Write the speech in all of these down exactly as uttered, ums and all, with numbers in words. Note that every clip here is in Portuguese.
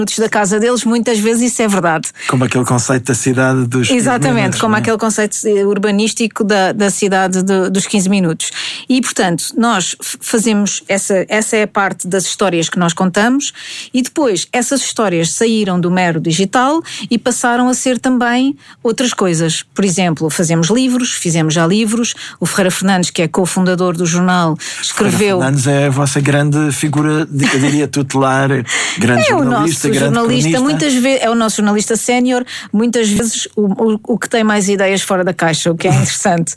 da casa deles, muitas vezes isso é verdade. Como aquele conceito da cidade dos quinze Exatamente, minutos, como não é? aquele conceito urbanístico da, da cidade de, dos quinze minutos. E, portanto, nós fazemos, essa, essa é a parte das histórias que nós contamos, e depois essas histórias saíram do mero digital e passaram a ser também outras coisas. Por exemplo, fazemos livros, fizemos já livros. O Ferreira Fernandes, que é cofundador do jornal, escreveu... Ferreira Fernandes é a vossa grande figura, eu diria, tutelar, grande é jornalista, o nosso grande jornalista, cronista. muitas vezes, é o nosso jornalista sénior, muitas vezes o, o, o que tem mais ideias fora da caixa, o que é interessante.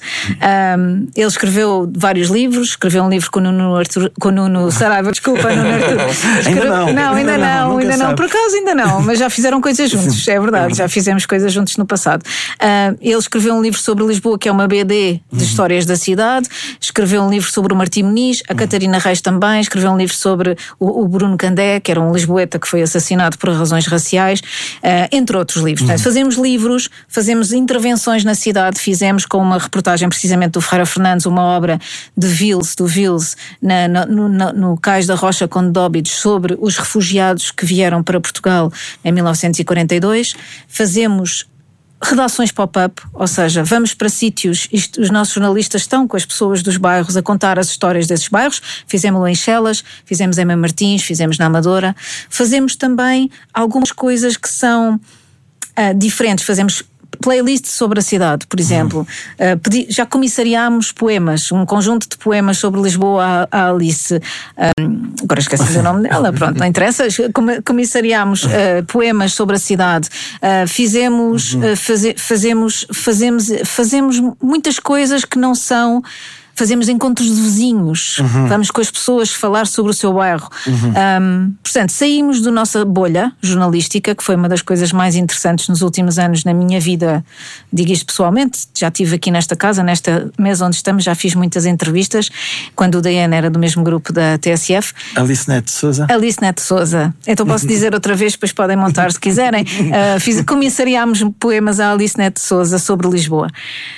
um, ele escreveu vários livros, escreveu um livro com o Nuno, Artur, com o Nuno Saraiva, desculpa, Nuno Artur. Escreve, ainda não, não, ainda, ainda não, não ainda não, por acaso ainda não, mas já fizeram coisas juntos, Sim, é verdade, é já fizemos coisas juntos no passado. Uh, ele escreveu um livro sobre Lisboa, que é uma B D de uhum. histórias da cidade, escreveu um livro sobre o Martim Muniz, a uhum. Catarina Reis também, escreveu um livro sobre o, o Bruno Candé, que era um lisboeta que foi assassinado por razões raciais, uh, entre outros livros. Uhum. Portanto, fazemos livros, fazemos intervenções na cidade, fizemos com uma reportagem precisamente do Ferreira Fernandes, uma obra de Vils, do Vils, na, no, no, no Cais da Rocha Conde de Óbidos, sobre os refugiados que vieram para Portugal em mil novecentos e quarenta e dois. Fazemos redações pop-up, ou seja, vamos para sítios, isto, os nossos jornalistas estão com as pessoas dos bairros a contar as histórias desses bairros. Fizemos-lo em Chelas, fizemos em Mãe Martins, fizemos na Amadora. Fazemos também algumas coisas que são uh, diferentes, fazemos playlists sobre a cidade, por exemplo. Uh, pedi, já comissariámos poemas, um conjunto de poemas sobre Lisboa à, à Alice. Um, agora esqueci o nome dela, pronto, não interessa. Comissariámos uh, poemas sobre a cidade. Uh, fizemos, uh, faze, fazemos, fazemos, fazemos muitas coisas que não são... Fazemos encontros de vizinhos, uhum. vamos com as pessoas falar sobre o seu bairro. Uhum. Um, portanto, saímos da nossa bolha jornalística, que foi uma das coisas mais interessantes nos últimos anos na minha vida, digo isto pessoalmente, já estive aqui nesta casa, nesta mesa onde estamos, já fiz muitas entrevistas, quando o D N era do mesmo grupo da T S F. Alice Neto Sousa. Alice Neto Sousa. Então posso dizer outra vez, depois podem montar se quiserem. Uh, fiz, comissariámos poemas à Alice Neto Sousa sobre Lisboa.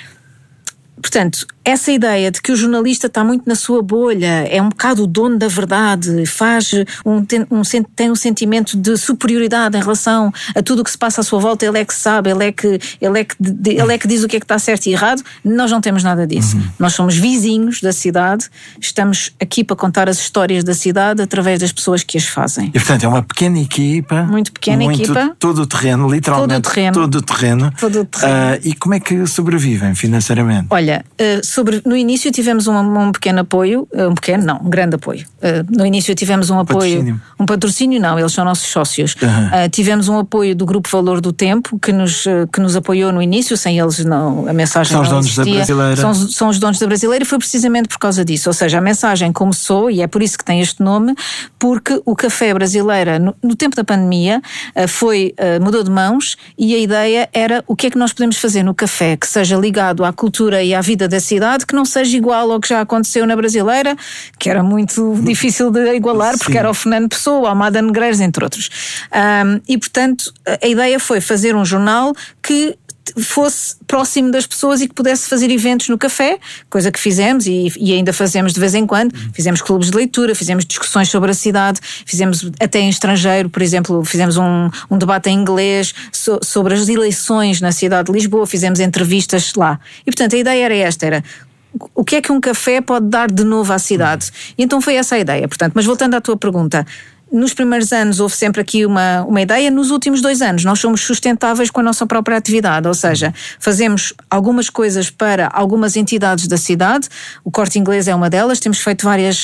Portanto, essa ideia de que o jornalista está muito na sua bolha, é um bocado o dono da verdade, faz um, tem, um, tem um sentimento de superioridade em relação a tudo o que se passa à sua volta, ele é que sabe, ele é que, ele é que, ele é que diz o que é que está certo e errado. Nós não temos nada disso. Uhum. Nós somos vizinhos da cidade, estamos aqui para contar as histórias da cidade através das pessoas que as fazem. E portanto é uma pequena equipa, muito pequena muito, equipa, todo o terreno, literalmente todo o terreno, todo o terreno. Todo o terreno. Uh, e como é que sobrevivem financeiramente? Olha, Uh, sobre, no início tivemos um, um pequeno apoio, uh, um pequeno não, um grande apoio. Uh, no início tivemos um apoio, patrocínio. um patrocínio não, eles são nossos sócios. Uhum. Uh, tivemos um apoio do Grupo Valor do Tempo, que nos, uh, que nos apoiou no início, sem eles não, a mensagem são não os donos existia. da Brasileira. São, são os donos da Brasileira e foi precisamente por causa disso, ou seja, a mensagem começou, e é por isso que tem este nome, porque o Café Brasileira, no, no tempo da pandemia, uh, foi, uh, mudou de mãos, e a ideia era o que é que nós podemos fazer no café que seja ligado à cultura e à vida da cidade, que não seja igual ao que já aconteceu na Brasileira, que era muito difícil de igualar, porque Sim. era o Fernando Pessoa, o Almada Negreiros, entre outros. Um, e, portanto, a ideia foi fazer um jornal que fosse próximo das pessoas e que pudesse fazer eventos no café, coisa que fizemos e, e ainda fazemos de vez em quando. Fizemos clubes de leitura, fizemos discussões sobre a cidade, fizemos até em estrangeiro, por exemplo, fizemos um, um debate em inglês so, sobre as eleições na cidade de Lisboa, fizemos entrevistas lá. E, portanto, a ideia era esta, era o que é que um café pode dar de novo à cidade? E então foi essa a ideia. Portanto, mas voltando à tua pergunta, nos primeiros anos houve sempre aqui uma, uma ideia. Nos últimos dois anos nós somos sustentáveis com a nossa própria atividade, ou seja, fazemos algumas coisas para algumas entidades da cidade. O Corte Inglês é uma delas, temos feito várias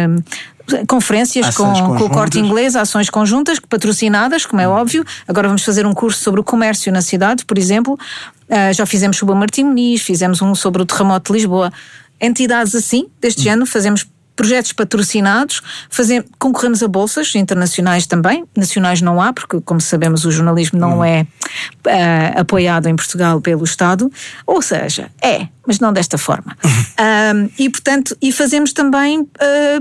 uh, conferências com, com o Corte Inglês, ações conjuntas, patrocinadas, como é óbvio. Agora vamos fazer um curso sobre o comércio na cidade, por exemplo. Uh, já fizemos sobre o Martim Muniz, fizemos um sobre o terremoto de Lisboa. Entidades assim, deste género, fazemos projetos patrocinados, fazemos, concorremos a bolsas internacionais também, nacionais não há, porque como sabemos o jornalismo não hum. é uh, apoiado em Portugal pelo Estado, ou seja, é, mas não desta forma. um, e portanto, e fazemos também uh,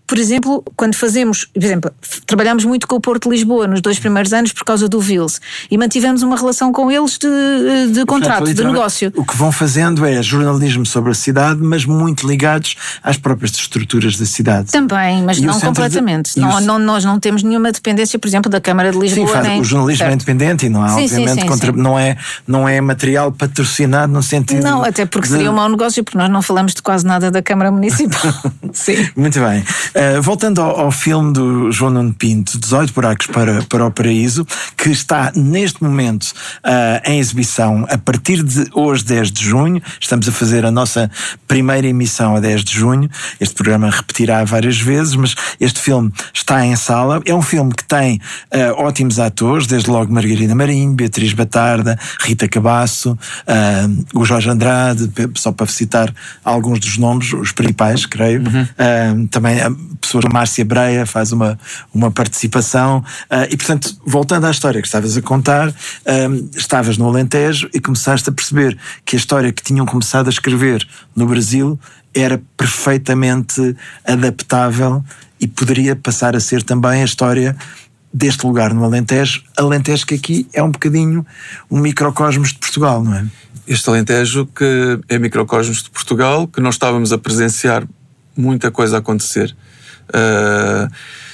por exemplo, quando fazemos, por exemplo, trabalhámos muito com o Porto de Lisboa nos dois primeiros anos por causa do Vils e mantivemos uma relação com eles de, de contrato, Portanto, de negócio. O que vão fazendo é jornalismo sobre a cidade, mas muito ligados às próprias estruturas da cidade. Também, mas e não completamente. De... Não, o... não, nós não temos nenhuma dependência, por exemplo, da Câmara de Lisboa. Sim, faz, nem... o jornalismo certo. É independente e não há, sim, obviamente, sim, sim, contra... sim. Não, é, não é material patrocinado no sentido. Não, até porque de... seria um mau negócio, porque nós não falamos de quase nada da Câmara Municipal. Sim. Muito bem. Uh, voltando ao, ao filme do João Nuno Pinto, dezoito buracos para, para o Paraíso, que está neste momento uh, em exibição a partir de hoje, dez de junho. Estamos a fazer a nossa primeira emissão a dez de junho. Este programa repetirá várias vezes, mas este filme está em sala. É um filme que tem uh, ótimos atores, desde logo Margarida Marinho, Beatriz Batarda, Rita Cabasso, uh, o Jorge Andrade, só para citar alguns dos nomes, os principais, creio. Uhum. Uh, também a pessoa Márcia Breia faz uma, uma participação. Uh, e, portanto, voltando à história que estavas a contar, uh, estavas no Alentejo e começaste a perceber que a história que tinham começado a escrever no Brasil era perfeitamente adaptável e poderia passar a ser também a história deste lugar no Alentejo. Alentejo que aqui é um bocadinho um microcosmos de Portugal, não é? Este Alentejo que é microcosmos de Portugal, que nós estávamos a presenciar muita coisa a acontecer. Uh,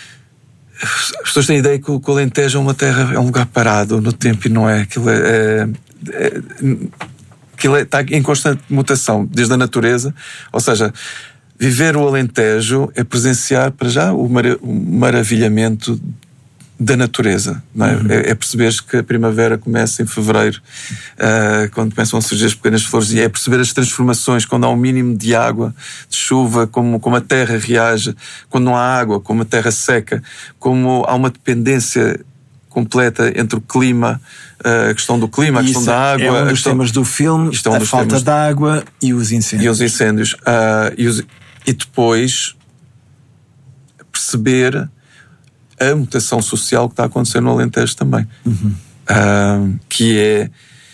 as pessoas têm a ideia que o Alentejo é uma terra, é um lugar parado no tempo, e não é. Aquilo é, é, é, aquilo é, está em constante mutação, desde a natureza. Ou seja, viver o Alentejo é presenciar para já o, mar, o maravilhamento da natureza, não é? Uhum. É, é perceberes que a primavera começa em fevereiro, uh, quando começam a surgir as pequenas flores, e é perceber as transformações quando há um mínimo de água, de chuva, como, como a terra reage, quando não há água, como a terra seca, como há uma dependência completa entre o clima, uh, a questão do clima, a questão da água. É um dos questão... temas do filme, é um a falta temas... de água e os incêndios. E os incêndios. Uh, e, os... e depois perceber a mutação social que está a acontecer no Alentejo também. Uhum. Uh, que é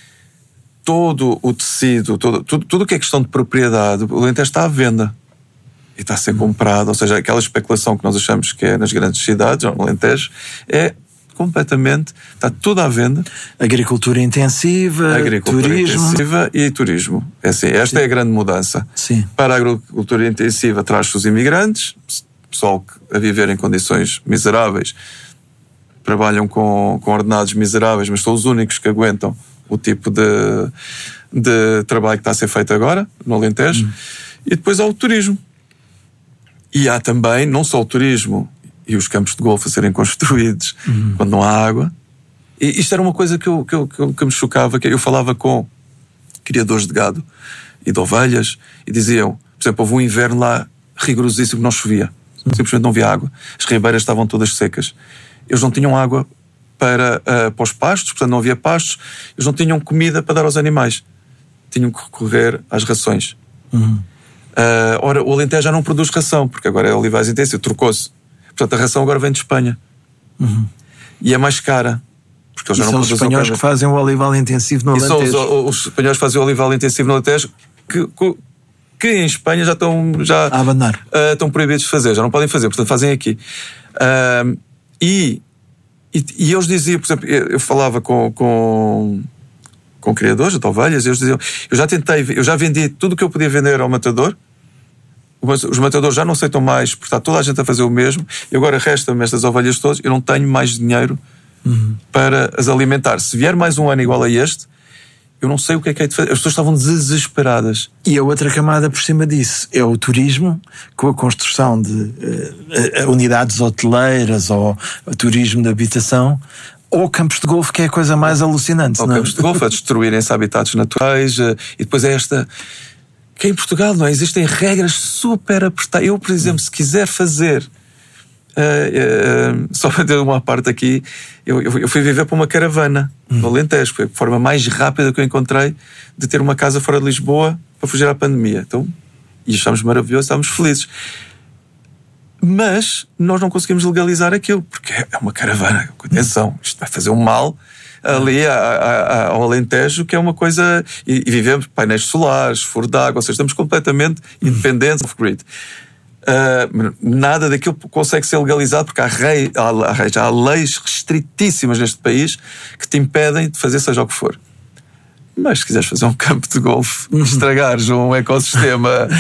todo o tecido, todo, tudo, tudo o que é questão de propriedade, o Alentejo está à venda e está a ser uhum. comprado. Ou seja, aquela especulação que nós achamos que é nas grandes cidades, no Alentejo, é completamente, está tudo à venda. Agricultura intensiva, Agricultura turismo. intensiva e turismo. É assim, esta Sim. é a grande mudança. Sim. Para a agricultura intensiva traz-se os imigrantes, pessoal que a viver em condições miseráveis, trabalham com, com ordenados miseráveis, mas são os únicos que aguentam o tipo de, de trabalho que está a ser feito agora no Alentejo. Hum. E depois há o turismo. E há também, não só o turismo e os campos de golfe a serem construídos hum. quando não há água. E isto era uma coisa que, eu, que, eu, que, eu, que me chocava, que eu falava com criadores de gado e de ovelhas e diziam, por exemplo, houve um inverno lá rigorosíssimo que não chovia. Simplesmente não havia água. As ribeiras estavam todas secas. Eles não tinham água para, uh, para os pastos, portanto não havia pastos. Eles não tinham comida para dar aos animais. Tinham que recorrer às rações. Uhum. Uh, ora, o Alentejo já não produz ração, porque agora é olivais intensivo, trocou-se. Portanto, a ração agora vem de Espanha. Uhum. E é mais cara. Porque eles já não são os espanhóis que fazem o olival intensivo no Alentejo. E são os, os espanhóis que fazem o olival intensivo no Alentejo que... que que em Espanha já estão já a abandonar. Uh, estão proibidos de fazer, já não podem fazer, portanto fazem aqui. Uh, e, e, e eles diziam, por exemplo, eu, eu falava com, com, com criadores de ovelhas, e eles diziam, eu já tentei, eu já vendi tudo o que eu podia vender ao matador, mas os matadores já não aceitam mais, porque está toda a gente a fazer o mesmo, e agora resta-me estas ovelhas todas, eu não tenho mais dinheiro uhum. para as alimentar. Se vier mais um ano igual a este, eu não sei o que é que é de fazer. As pessoas estavam desesperadas. E a outra camada por cima disso é o turismo, com a construção de uh, unidades hoteleiras ou turismo de habitação, ou campos de golfe, que é a coisa mais alucinante. Ou não? campos de golfe, a destruírem-se habitats naturais. Uh, e depois é esta... Que em Portugal, não é? Existem regras super apertadas. Eu, por exemplo, se quiser fazer... Uh, uh, só para ter uma parte aqui, eu, eu, eu fui viver para uma caravana hum. no Alentejo. Foi a forma mais rápida que eu encontrei de ter uma casa fora de Lisboa para fugir à pandemia. Então, e achámos maravilhoso, estávamos felizes. Mas nós não conseguimos legalizar aquilo, porque é uma caravana. Atenção, isto vai fazer um mal ali a, a, a, ao Alentejo, que é uma coisa. E, e vivemos painéis solares, furo de água, ou seja, estamos completamente independentes off-grid. Uh, nada daquilo consegue ser legalizado porque há, rei, há, há, há leis restritíssimas neste país que te impedem de fazer seja o que for. Mas se quiseres fazer um campo de golfe, uhum. estragares um ecossistema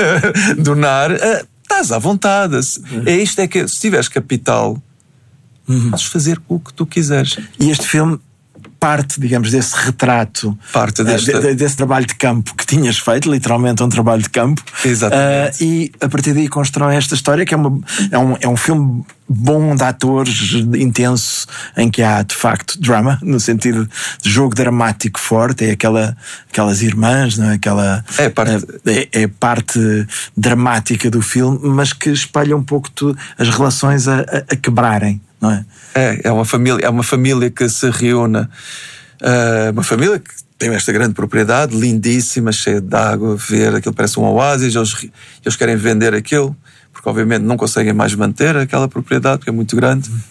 do Nar, uh, estás à vontade. Uhum. É isto, é que se tiveres capital, uhum. podes fazer o que tu quiseres. E este filme parte, digamos, desse retrato, parte deste... uh, de, desse trabalho de campo que tinhas feito, literalmente um trabalho de campo. Exatamente. Uh, e a partir daí constrói esta história que é, uma, é, um, é um filme bom de atores, intenso, em que há de facto drama, no sentido de jogo dramático forte, é aquela, aquelas irmãs, não é? Aquela, é, parte... é, é parte dramática do filme, mas que espalha um pouco tu, as relações a, a, a quebrarem. Não é? É, é uma família, é uma família que se reúne, uh, uma família que tem esta grande propriedade, lindíssima, cheia de água, verde, aquilo parece um oásis, eles, eles querem vender aquilo, porque obviamente não conseguem mais manter aquela propriedade, porque é muito grande, uhum.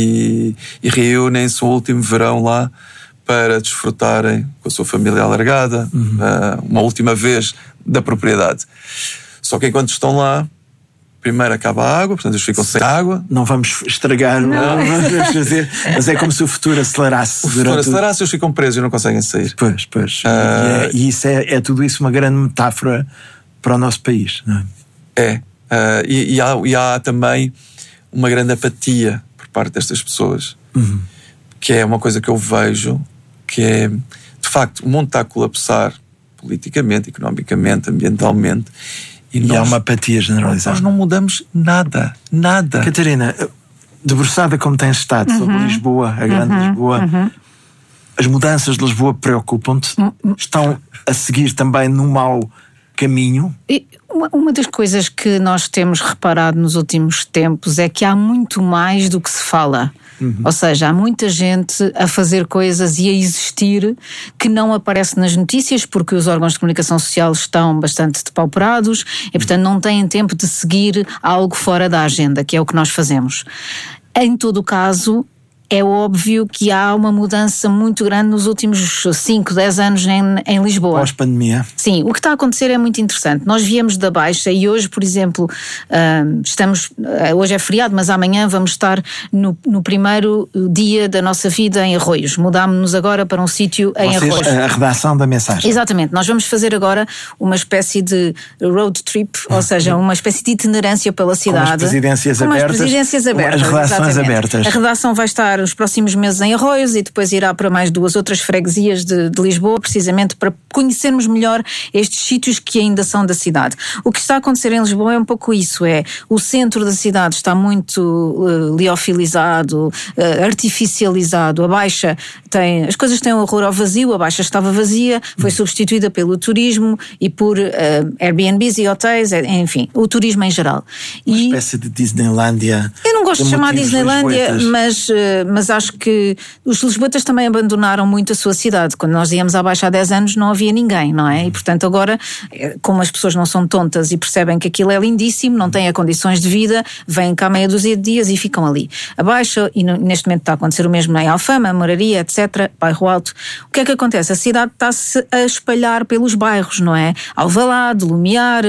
e, e reúnem-se o último verão lá para desfrutarem com a sua família alargada, uhum. uh, uma última vez da propriedade. Só que enquanto estão lá, primeiro acaba a água, portanto eles ficam sem água. Não vamos estragar, não, não vamos fazer, mas é como se o futuro acelerasse. O futuro acelerasse, o... eles ficam presos e não conseguem sair. Pois, pois. Uh... E, é, e isso é, é tudo isso uma grande metáfora para o nosso país, não é? É. Uh, e, e, há, e há também uma grande apatia por parte destas pessoas, uhum. que é uma coisa que eu vejo, que é, de facto, o mundo está a colapsar politicamente, economicamente, ambientalmente. E, e nós, há uma apatia generalizada. Nós não mudamos nada, nada. Catarina, debruçada como tens estado, uhum. sobre Lisboa, a grande uhum. Lisboa, uhum. as mudanças de Lisboa preocupam-te? Uhum. Estão a seguir também num mau caminho? E uma, uma das coisas que nós temos reparado nos últimos tempos é que há muito mais do que se fala. Uhum. Ou seja, há muita gente a fazer coisas e a existir que não aparece nas notícias porque os órgãos de comunicação social estão bastante depauperados e, portanto, não têm tempo de seguir algo fora da agenda, que é o que nós fazemos. Em todo o caso, é óbvio que há uma mudança muito grande nos últimos cinco, dez anos em, em Lisboa. Pós-pandemia. Sim, o que está a acontecer é muito interessante. Nós viemos da Baixa e hoje, por exemplo, uh, estamos, uh, hoje é feriado, mas amanhã vamos estar no, no primeiro dia da nossa vida em Arroios. Mudámos-nos agora para um sítio em Vocês, Arroios. A redação da mensagem. Exatamente. Nós vamos fazer agora uma espécie de road trip, ou seja, uma espécie de itinerância pela cidade. Com as presidências com abertas. As presidências abertas. As redações exatamente. abertas. A redação vai estar os próximos meses em Arroios e depois irá para mais duas outras freguesias de, de Lisboa, precisamente para conhecermos melhor estes sítios que ainda são da cidade. O que está a acontecer em Lisboa é um pouco isso, é o centro da cidade está muito uh, liofilizado, uh, artificializado, a Baixa tem, as coisas têm um horror ao vazio, a Baixa estava vazia, foi substituída pelo turismo e por uh, Airbnbs e hotéis, enfim, o turismo em geral. Uma e espécie de Disneylândia. Eu não gosto de chamar Disneylândia, mas, mas acho que os lisboetas também abandonaram muito a sua cidade. Quando nós íamos à Baixa há dez anos não havia ninguém, não é? E portanto agora, como as pessoas não são tontas e percebem que aquilo é lindíssimo, não têm condições de vida, vêm cá meia dúzia de dias e ficam ali. A Baixa, e neste momento está a acontecer o mesmo em Alfama, Moraria, etcétera, Bairro Alto. O que é que acontece? A cidade está-se a espalhar pelos bairros, não é? Alvalade, Lumiar,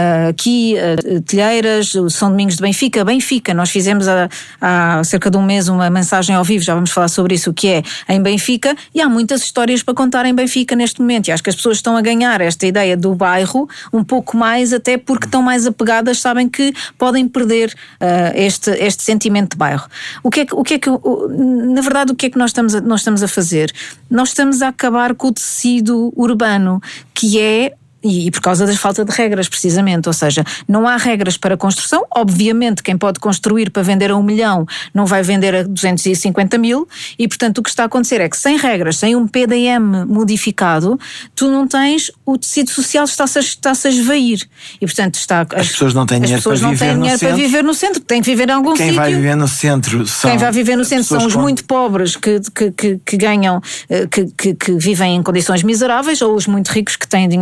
aqui, Telheiras, São Domingos de Benfica, Benfica. Nós fizemos há, há cerca de um mês uma mensagem ao vivo, já vamos falar sobre isso, o que é em Benfica, e há muitas histórias para contar em Benfica neste momento, e acho que as pessoas estão a ganhar esta ideia do bairro um pouco mais, até porque estão mais apegadas, sabem que podem perder uh, este, este sentimento de bairro. O que é que, o que, é que o, na verdade, o que é que nós estamos, a, nós estamos a fazer? Nós estamos a acabar com o tecido urbano, que é E, e por causa da falta de regras, precisamente. Ou seja, não há regras para construção. Obviamente, quem pode construir para vender a um milhão não vai vender a duzentos e cinquenta mil. E, portanto, o que está a acontecer é que sem regras, sem um P D M modificado, tu não tens, o tecido social está-se a, está-se a esvair. E, portanto, está... As, as pessoas não têm dinheiro, para, não viver têm dinheiro para viver no centro. Têm que viver em algum Quem sítio. vai viver no centro são... Quem vai viver no centro são os com... muito pobres que, que, que, que ganham, que, que, que vivem em condições miseráveis, ou os muito ricos que têm dinheiro para comprar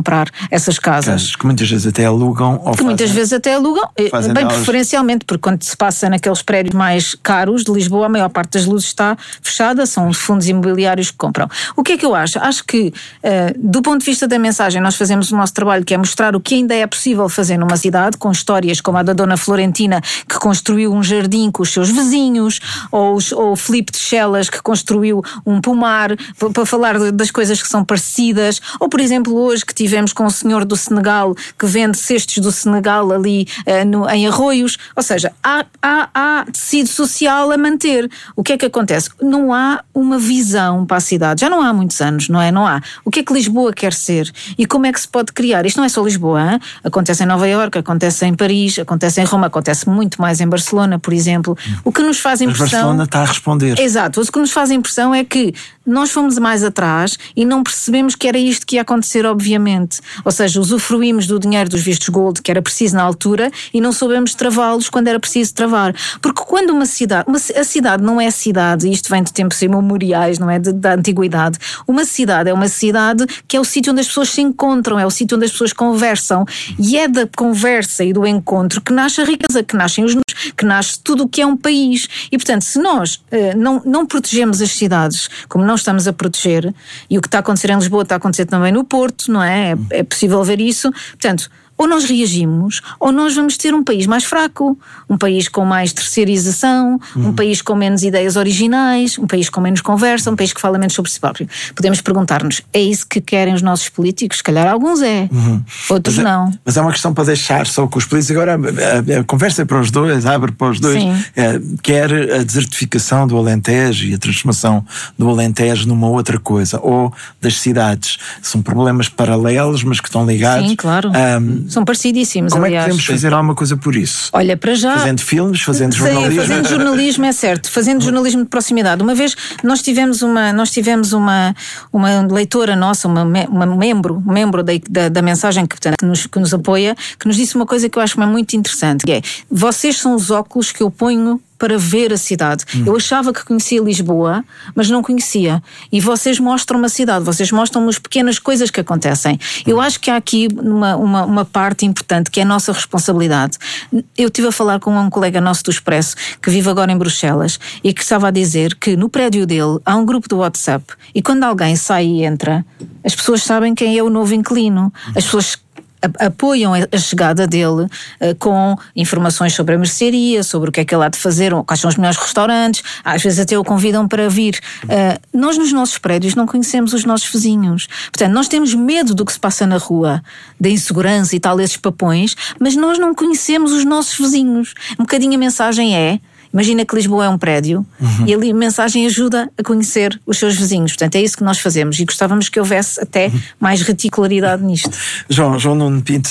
comprar essas casas. Casas que muitas vezes até alugam. Ou que muitas fazem, vezes até alugam, bem delas... preferencialmente, porque quando se passa naqueles prédios mais caros de Lisboa, a maior parte das luzes está fechada, são os fundos imobiliários que compram. O que é que eu acho? Acho que, uh, do ponto de vista da mensagem, nós fazemos o nosso trabalho, que é mostrar o que ainda é possível fazer numa cidade, com histórias como a da Dona Florentina, que construiu um jardim com os seus vizinhos, ou, os, ou o Filipe de Chelas, que construiu um pomar, para falar das coisas que são parecidas, ou por exemplo hoje que tivemos com o senhor do Senegal, que vende cestos do Senegal ali uh, no, em Arroios, ou seja, há, há, há tecido social a manter. O que é que acontece? Não há uma visão para a cidade, já não há muitos anos, não é? Não há. O que é que Lisboa quer ser? E como é que se pode criar? Isto não é só Lisboa, hein? Acontece em Nova Iorque, acontece em Paris, acontece em Roma, acontece muito mais em Barcelona, por exemplo. O que nos faz impressão... Mas Barcelona está a responder. Exato. O que nos faz impressão é que nós fomos mais atrás e não percebemos que era isto que ia acontecer, obviamente. Ou seja, usufruímos do dinheiro dos vistos gold, que era preciso na altura, e não soubemos travá-los quando era preciso travar. Porque quando uma cidade... Uma, a cidade não é cidade, e isto vem de tempos imemoriais, não é? De, da antiguidade. Uma cidade é uma cidade que é o sítio onde as pessoas se encontram, é o sítio onde as pessoas conversam. E é da conversa e do encontro que nasce a riqueza, que nascem os números, que nasce tudo o que é um país. E, portanto, se nós uh, não, não protegemos as cidades como não estamos a proteger, e o que está a acontecer em Lisboa está a acontecer também no Porto, não é? É, é possível ver isso. Portanto, ou nós reagimos, ou nós vamos ter um país mais fraco, um país com mais terceirização, uhum. um país com menos ideias originais, um país com menos conversa, um país que fala menos sobre si próprio. Podemos perguntar-nos, é isso que querem os nossos políticos? Se calhar alguns é, uhum. outros mas não. É, mas é uma questão para deixar só com os políticos. Agora a, a, a conversa é para os dois, abre para os dois. É, quer a desertificação do Alentejo e a transformação do Alentejo numa outra coisa, ou das cidades. São problemas paralelos, mas que estão ligados. Sim, claro. Um, São parecidíssimos, Como aliás. é que podemos fazer alguma coisa por isso? Olha, para já... Fazendo filmes, fazendo jornalismo. Sim, fazendo jornalismo, é certo. Fazendo jornalismo de proximidade. Uma vez nós tivemos uma, nós tivemos uma, uma leitora nossa, uma, uma membro, membro da, da, da mensagem que, portanto, que, nos, que nos apoia, que nos disse uma coisa que eu acho muito interessante, que é, vocês são os óculos que eu ponho para ver a cidade. Hum. Eu achava que conhecia Lisboa, mas não conhecia. E vocês mostram-me a cidade, vocês mostram-me as pequenas coisas que acontecem. Hum. Eu acho que há aqui uma, uma, uma parte importante, que é a nossa responsabilidade. Eu estive a falar com um colega nosso do Expresso, que vive agora em Bruxelas, e que estava a dizer que no prédio dele há um grupo do WhatsApp, e quando alguém sai e entra, as pessoas sabem quem é o novo inquilino. As pessoas apoiam a chegada dele uh, com informações sobre a mercearia, sobre o que é que ele há de fazer, quais são os melhores restaurantes, às vezes até o convidam para vir. Uh, nós nos nossos prédios não conhecemos os nossos vizinhos. Portanto, nós temos medo do que se passa na rua, da insegurança e tal, esses papões, mas nós não conhecemos os nossos vizinhos. Um bocadinho a mensagem é... Imagina que Lisboa é um prédio, uhum. e ali a mensagem ajuda a conhecer os seus vizinhos. Portanto, é isso que nós fazemos e gostávamos que houvesse até uhum. mais reticularidade nisto. João, João Nuno Pinto,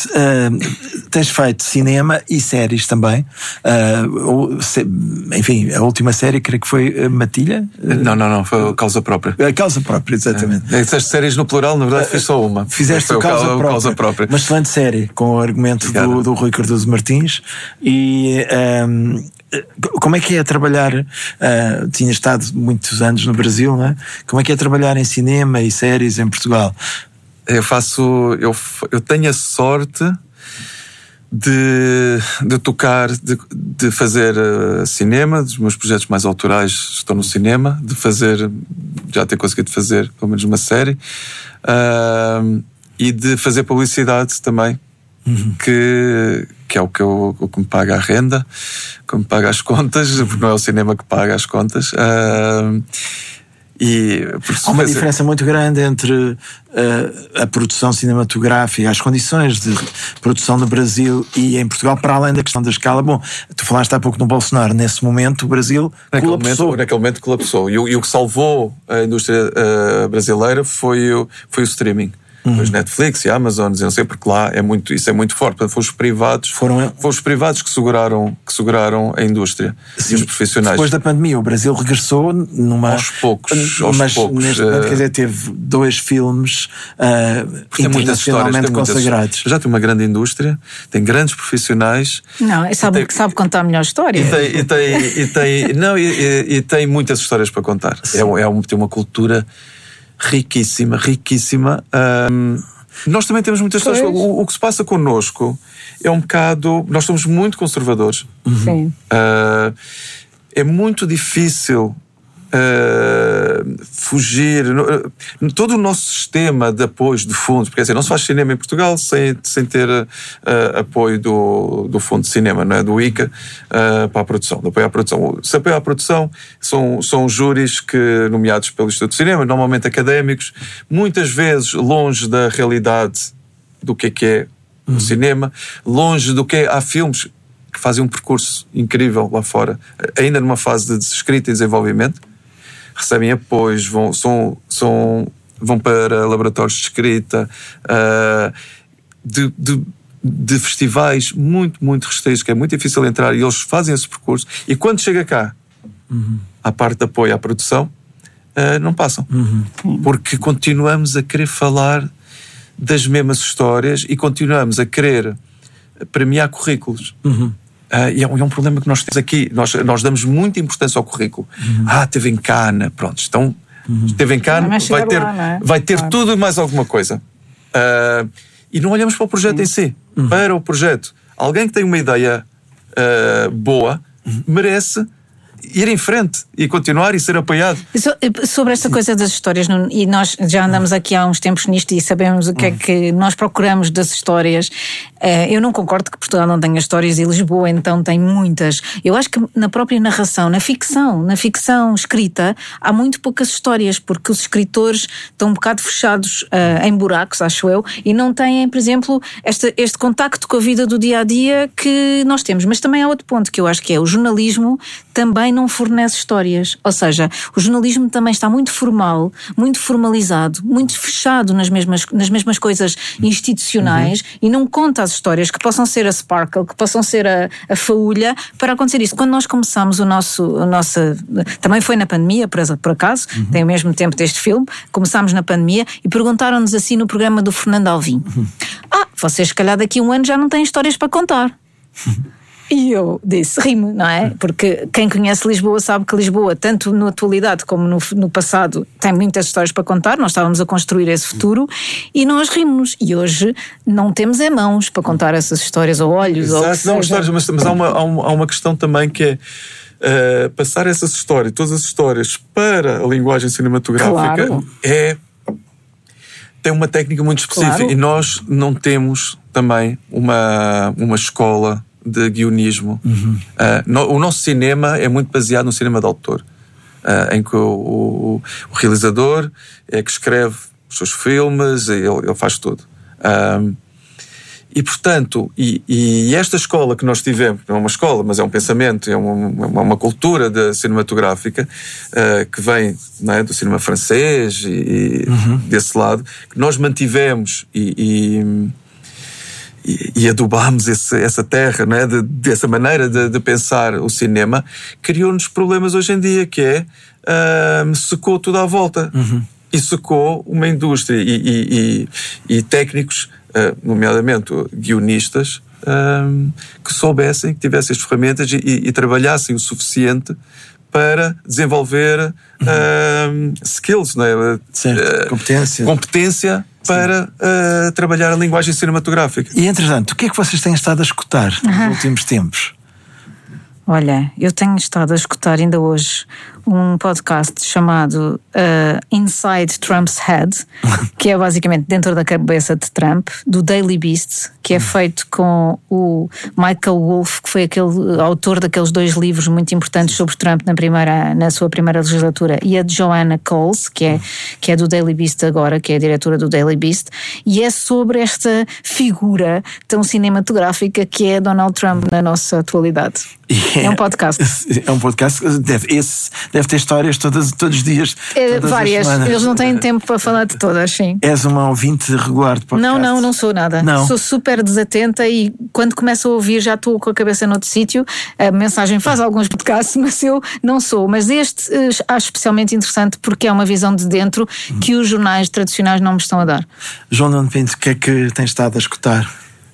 uh, tens feito cinema e séries também. Uh, se, enfim, a última série creio que foi Matilha? Não, não, não, foi a Causa Própria. A Causa Própria, exatamente. É, essas séries no plural, na verdade, foi só uma. Fizeste o Causa, Causa, Causa Própria. Uma excelente série, com o argumento do, do Rui Cardoso Martins. E... Um, como é que é trabalhar, uh, tinha estado muitos anos no Brasil, não é? Como é que é trabalhar em cinema e séries em Portugal? Eu faço, eu, eu tenho a sorte de, de tocar, de, de fazer uh, cinema, dos meus projetos mais autorais estão no cinema, de fazer, já ter conseguido fazer pelo menos uma série, uh, e de fazer publicidade também. Uhum. Que, que é o que, eu, o que me paga a renda, que me paga as contas, porque não é o cinema que paga as contas. Uh, e, Há uma fazer... diferença muito grande entre uh, a produção cinematográfica, as condições de produção no Brasil e em Portugal, para além da questão da escala. Bom, tu falaste há pouco no Bolsonaro, nesse momento o Brasil naquele colapsou. Momento, naquele momento colapsou. E, e o que salvou a indústria uh, brasileira foi o, foi o streaming. Uhum. Os Netflix e a Amazon, não sei, porque lá é muito, isso é muito forte. Portanto, foram os privados, foram, foram os privados que seguraram, que seguraram a indústria. Sim. E os profissionais. Depois da pandemia, o Brasil regressou numa... Aos poucos, aos mas poucos. Neste momento, quer dizer, teve dois filmes uh, internacionalmente consagrados. Já tem uma grande indústria, tem grandes profissionais. Não, sabe, tem, sabe contar a melhor história. E tem, e tem, e tem, não, e, e, e tem muitas histórias para contar. É, é um, tem uma cultura riquíssima, riquíssima. Um, Nós também temos muitas Pois. histórias. O, o que se passa connosco é um bocado... Nós somos muito conservadores. Sim. Uh, é muito difícil uh, fugir. Uh, todo o nosso sistema de apoios de fundos, porque assim, não se faz cinema em Portugal sem, sem ter uh, apoio do, do Fundo de Cinema, não é? Do I C A, uh, para a produção, de apoio à produção. Se apoio à produção são, são júris que, nomeados pelo Instituto de Cinema, normalmente académicos, muitas vezes longe da realidade do que é que é o cinema, longe do que é... Há filmes que fazem um percurso incrível lá fora, ainda numa fase de escrita e desenvolvimento, recebem apoios, vão, são, são, vão para laboratórios de escrita, uh, de, de, de festivais muito, muito restritos, que é muito difícil entrar, e eles fazem esse percurso, e quando chega cá, uhum. à parte de apoio à produção, uh, não passam. Uhum. Porque continuamos a querer falar das mesmas histórias e continuamos a querer premiar currículos. Uhum. Uh, e é um, é um problema que nós temos aqui. Nós, nós damos muita importância ao currículo. Uhum. Ah, teve em Cana, pronto. Então, uhum. teve em Cana, vai ter, lá, é? vai ter claro. tudo e mais alguma coisa. Uh, e não olhamos para o projeto uhum. em si. Uhum. Para o projeto. Alguém que tem uma ideia uh, boa uhum. merece ir em frente e continuar e ser apoiado. Sobre esta coisa das histórias, e nós já andamos aqui há uns tempos nisto e sabemos o que é que nós procuramos das histórias. Eu não concordo que Portugal não tenha histórias e Lisboa então tem muitas. Eu acho que na própria narração, na ficção, na ficção escrita, há muito poucas histórias, porque os escritores estão um bocado fechados uh, em buracos, acho eu, e não têm, por exemplo, este, este contacto com a vida do dia-a-dia que nós temos. Mas também há outro ponto que eu acho que é o jornalismo também não fornece histórias. Ou seja, o jornalismo também está muito formal, muito formalizado, muito fechado nas mesmas, nas mesmas coisas institucionais uhum. e não conta as histórias que possam ser a sparkle, que possam ser a, a faúlha para acontecer isso. Quando nós começámos o nosso, o nosso também foi na pandemia, por, por acaso, uhum. tem o mesmo tempo deste filme, começámos na pandemia e perguntaram-nos assim no programa do Fernando Alvim: uhum. ah, vocês se calhar daqui a um ano já não têm histórias para contar. Uhum. E eu disse, rimo, não é? Porque quem conhece Lisboa sabe que Lisboa, tanto na atualidade como no, no passado, tem muitas histórias para contar. Nós estávamos a construir esse futuro e nós rimos. E hoje não temos é mãos para contar essas histórias, ou olhos. Exato, ou não, histórias, mas, mas há, uma, há, uma, há uma questão também que é uh, passar essas histórias, todas as histórias para a linguagem cinematográfica. Claro. é tem uma técnica muito específica. Claro. E nós não temos também uma, uma escola de guionismo. Uhum. Uh, no, o nosso cinema é muito baseado no cinema de autor, uh, em que o, o, o realizador é que escreve os seus filmes, ele, ele faz tudo. Uh, e, portanto, e, e esta escola que nós tivemos, não é uma escola, mas é um pensamento, é uma, uma, uma cultura de cinematográfica uh, que vem, não é, do cinema francês e, e uhum. desse lado, que nós mantivemos e... e E, e adubámos esse, essa terra, não é? de, dessa maneira de, de pensar o cinema, criou-nos problemas hoje em dia, que é uh, secou tudo à volta. Uhum. E secou uma indústria e, e, e, e técnicos, uh, nomeadamente guionistas, uh, que soubessem, que tivessem as ferramentas e, e, e trabalhassem o suficiente para desenvolver uhum. uh, skills, não é? Certo. Uh, competência. Competência para uh, trabalhar a linguagem cinematográfica. E, entretanto, o que é que vocês têm estado a escutar nos uhum. últimos tempos? Olha, eu tenho estado a escutar ainda hoje um podcast chamado uh, Inside Trump's Head, que é basicamente dentro da cabeça de Trump, do Daily Beast, que é feito com o Michael Wolff, que foi aquele autor daqueles dois livros muito importantes sobre Trump na, primeira, na sua primeira legislatura, e a de Joanna Coles, que é, que é do Daily Beast agora, que é a diretora do Daily Beast, e é sobre esta figura tão cinematográfica que é Donald Trump na nossa atualidade. É, é um podcast. É um podcast, deve, esse deve ter histórias todas, todos os dias. É, várias, eles não têm tempo para falar de todas, sim. És uma ouvinte regular de podcast? Não, não, não sou nada. Não. Sou super desatenta e quando começo a ouvir já estou com a cabeça noutro sítio. A mensagem faz alguns podcasts, mas eu não sou. Mas este acho especialmente interessante porque é uma visão de dentro que os jornais tradicionais não me estão a dar. João Nuno Pinto, o que é que tens estado a escutar?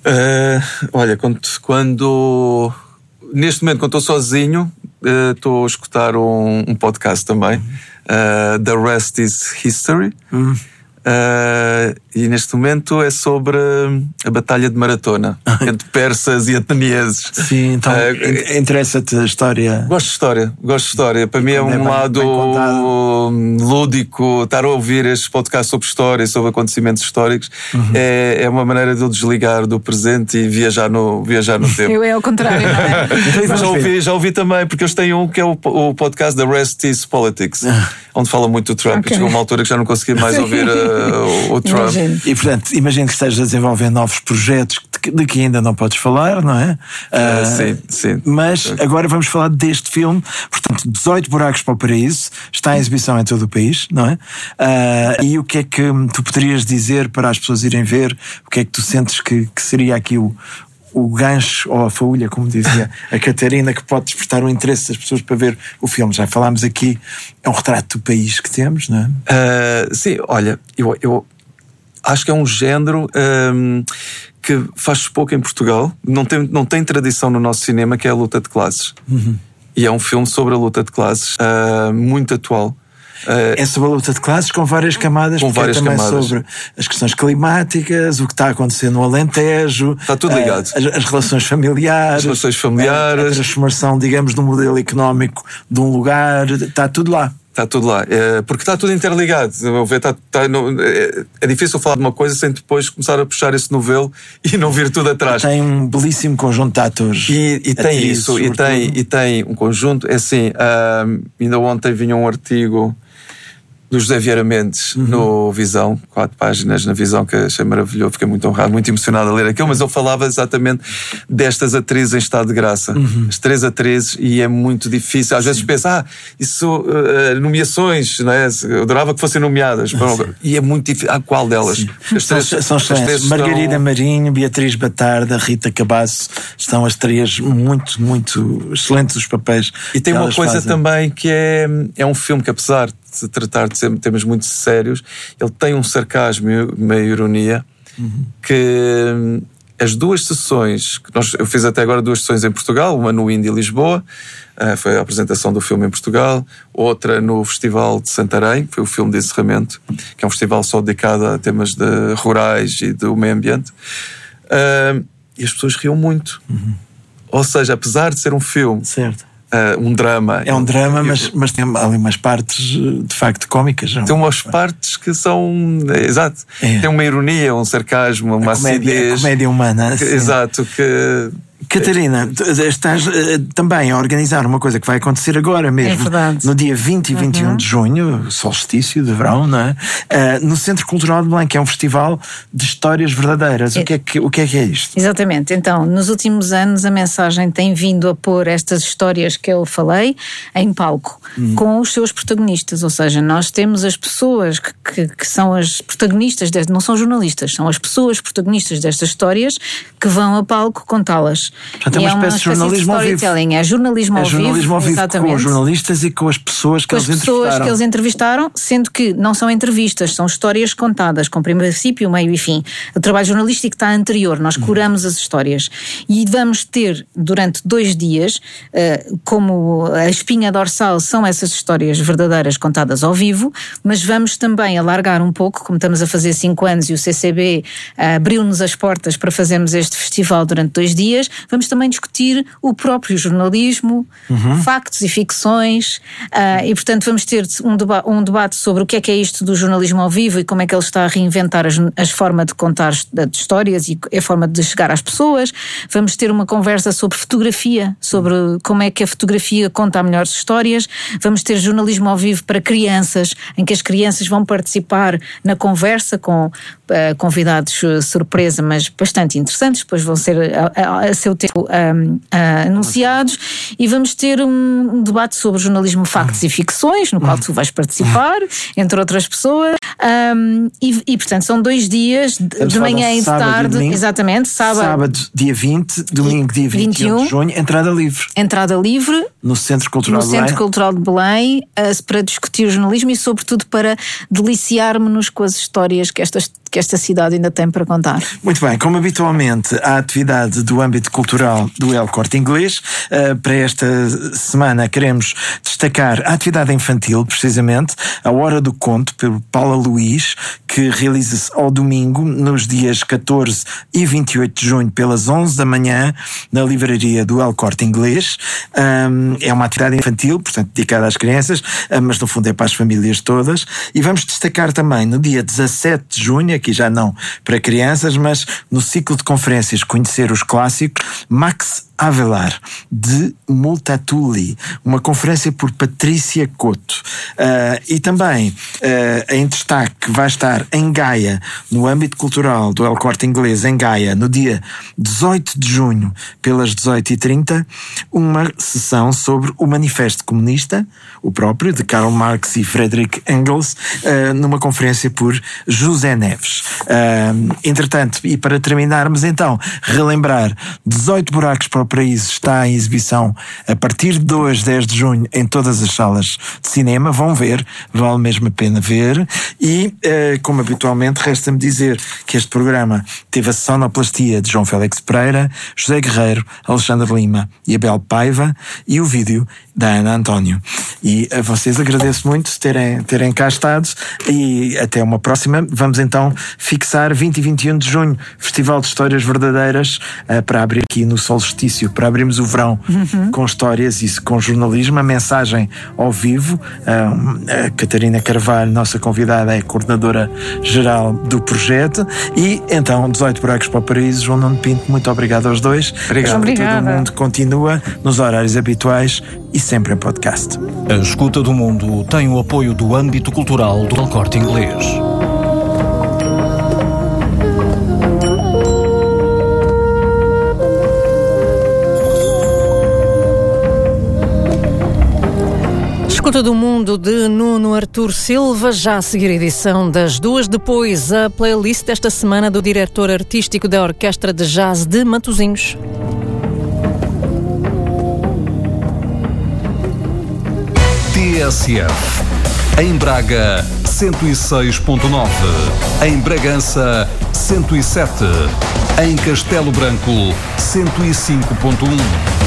Uh, olha, quando... quando... Neste momento, quando estou sozinho, uh, estou a escutar um, um podcast também, uh, The Rest is History, uhum. Uh, e neste momento é sobre a Batalha de Maratona entre persas e atenienses. Sim, então uh, interessa-te a história? Gosto de história, gosto de história. Para mim é um bem, lado bem lúdico, estar a ouvir estes podcasts sobre história, sobre acontecimentos históricos, uhum. é, é uma maneira de eu desligar do presente e viajar no, viajar no tempo. Eu é ao contrário, não é? Então, já, ouvi, já ouvi também, porque eles têm um que é o, o podcast da Rest is Politics, onde fala muito do Trump. Okay. Chegou uma altura que já não consegui mais ouvir uh, o, o Trump. Imagino. E portanto, imagino que estejas a desenvolver novos projetos de, de que ainda não podes falar, não é? Uh, uh, sim, sim. Mas agora vamos falar deste filme. Portanto, dezoito Buracos para o Paraíso, está em exibição em todo o país, não é? Uh, e o que é que tu poderias dizer para as pessoas irem ver? O que é que tu sentes que, que seria aqui o o gancho ou a faúlha, como dizia a Catarina, que pode despertar o interesse das pessoas para ver o filme? Já falámos aqui, é um retrato do país que temos, não é? Uh, sim, olha, eu, eu acho que é um género um, que faz pouco em Portugal, não tem, não tem tradição no nosso cinema, que é a luta de classes. Uhum. E é um filme sobre a luta de classes, uh, muito atual. Uh, é sobre a luta de classes com várias camadas, com várias é também camadas. Sobre as questões climáticas, o que está a acontecer no Alentejo, está tudo ligado. Uh, as, as relações familiares, as relações familiares, a, a transformação, digamos, do modelo económico de um lugar, está tudo lá. Está tudo lá, é, porque está tudo interligado. Está, está, não, é, é difícil falar de uma coisa sem depois começar a puxar esse novelo e não vir tudo atrás. Tem um belíssimo conjunto de atores. E, e tem isso, e tem, e tem um conjunto. É assim, uh, ainda ontem vinha um artigo do José Vieira Mendes, uhum. no Visão, quatro páginas na Visão, que achei maravilhoso, fiquei muito honrado, muito emocionado a ler aquilo, mas ele falava exatamente destas atrizes em estado de graça. Uhum. As três atrizes, e é muito difícil. Às Sim. vezes pensa, ah, isso, uh, nomeações, não é? Eu adorava que fossem nomeadas. Sim. E é muito difícil. Ah, qual delas? As três, são, são as três Margarida estão... Marinho, Beatriz Batarda, Rita Cabasso, estão as três muito, muito excelentes os papéis. E tem uma coisa fazem. também que é, é um filme que, apesar de tratar de temas muito sérios, ele tem um sarcasmo e uma ironia, uhum. que as duas sessões que nós, eu fiz até agora duas sessões em Portugal, uma no Indie Lisboa, uh, foi a apresentação do filme em Portugal, outra no Festival de Santarém, foi o filme de encerramento, que é um festival só dedicado a temas de rurais e do meio ambiente, uh, e as pessoas riam muito. Uhum. Ou seja, apesar de ser um filme, certo. Uh, um drama. É um drama, mas, mas tem ali umas partes de facto cómicas. Não? Tem umas partes que são. É, exato. É. Tem uma ironia, um sarcasmo, uma a comédia, acidez. A comédia humana. Que, exato. Que. Catarina, estás uh, também a organizar uma coisa que vai acontecer agora mesmo, é no dia vinte e vinte e um uhum. de junho, solstício de verão, não é? Uh, no Centro Cultural de Belém, que é um festival de histórias verdadeiras. É. O, que é que, o que é que é isto? Exatamente. Então, nos últimos anos a mensagem tem vindo a pôr estas histórias que eu falei em palco, hum. com os seus protagonistas, ou seja, nós temos as pessoas que, que, que são as protagonistas, deste, não são jornalistas, são as pessoas protagonistas destas histórias que vão a palco contá-las. Portanto, é uma, é uma espécie de jornalismo ao vivo. É jornalismo ao é jornalismo ao vivo, exatamente. Com os jornalistas e com as pessoas que com eles as pessoas entrevistaram. que eles entrevistaram, sendo que não são entrevistas, são histórias contadas, com princípio, meio e fim. O trabalho jornalístico está anterior, nós curamos hum. as histórias. E vamos ter, durante dois dias, uh, como a espinha dorsal são essas histórias verdadeiras contadas ao vivo, mas vamos também alargar um pouco, como estamos a fazer cinco anos e o C C B uh, abriu-nos as portas para fazermos este festival durante dois dias. Vamos também discutir o próprio jornalismo, uhum. factos e ficções, uh, e portanto vamos ter um, deba- um debate sobre o que é que é isto do jornalismo ao vivo e como é que ele está a reinventar as, as formas de contar de histórias e a forma de chegar às pessoas. Vamos ter uma conversa sobre fotografia, sobre como é que a fotografia conta melhores histórias. Vamos ter jornalismo ao vivo para crianças, em que as crianças vão participar na conversa com uh, convidados uh, surpresa, mas bastante interessantes, depois vão ser a, a, a seu tempo um, uh, anunciados, e vamos ter um, um debate sobre jornalismo, factos e ficções, no qual tu vais participar, entre outras pessoas, um, e, e portanto são dois dias de, de manhã e de tarde, domingo, exatamente, sábado, sábado dia vinte, domingo dia vinte e um de junho, entrada livre. Entrada livre no Centro Cultural no de Belém. Centro Cultural de Belém, uh, para discutir o jornalismo e sobretudo para deliciarmos-nos com as histórias que estas que esta cidade ainda tem para contar. Muito bem, como habitualmente a atividade do âmbito cultural do El Corte Inglês, uh, para esta semana queremos destacar a atividade infantil, precisamente, a Hora do Conto, pelo Paula Luís, que realiza-se ao domingo, nos dias catorze e vinte e oito de junho, pelas onze da manhã, na livraria do El Corte Inglês. Um, é uma atividade infantil, portanto dedicada às crianças, mas no fundo é para as famílias todas. E vamos destacar também no dia dezassete de junho, aqui já não para crianças, mas no ciclo de conferências Conhecer os Clássicos, Max Avelar, de Multatuli, uma conferência por Patrícia Couto. Uh, e também uh, em destaque vai estar em Gaia, no âmbito cultural do El Corte Inglês, em Gaia, no dia dezoito de junho, pelas dezoito e trinta, uma sessão sobre o Manifesto Comunista, o próprio, de Karl Marx e Friedrich Engels, uh, numa conferência por José Neves. Uh, entretanto, e para terminarmos então, relembrar, dezoito buracos para o Paraíso está em exibição a partir de hoje, dez de junho, em todas as salas de cinema. Vão ver, vale mesmo a pena ver. E, eh, como habitualmente, resta-me dizer que este programa teve a sonoplastia de João Félix Pereira, José Guerreiro, Alexandre Lima e Abel Paiva, e o vídeo da Ana António. E a vocês agradeço muito terem, terem cá estado, e até uma próxima. Vamos então fixar vinte e vinte e um de junho, Festival de Histórias Verdadeiras, uh, para abrir aqui no solstício, para abrirmos o verão uhum. com histórias e com jornalismo, a mensagem ao vivo. Uh, a Catarina Carvalho, nossa convidada, é coordenadora geral do projeto. E então, dezoito buracos para o Paraíso. João Nuno Pinto, muito obrigado aos dois. Obrigado. Obrigada. Todo mundo continua nos horários habituais e sempre em podcast. A Escuta do Mundo tem o apoio do âmbito cultural do El Corte Inglês. Escuta do Mundo, de Nuno Artur Silva, já a seguir a edição das duas, depois a playlist desta semana do diretor artístico da Orquestra de Jazz de Matosinhos. T S F. Em Braga, cento e seis ponto nove. Em Bragança, cento e sete. Em Castelo Branco, cento e cinco ponto um.